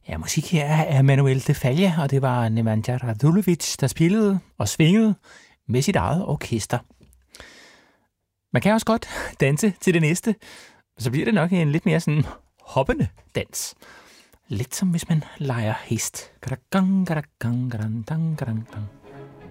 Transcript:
Ja, musik her er Manuel de Falla, og det var Nemanja Radulovic, der spillede og svingede med sit eget orkester. Man kan også godt danse til det næste, så bliver det nok en lidt mere sådan hoppende dans. Lidt som hvis man leger hest. Gadang, gadang, gadang, gadang, gadang.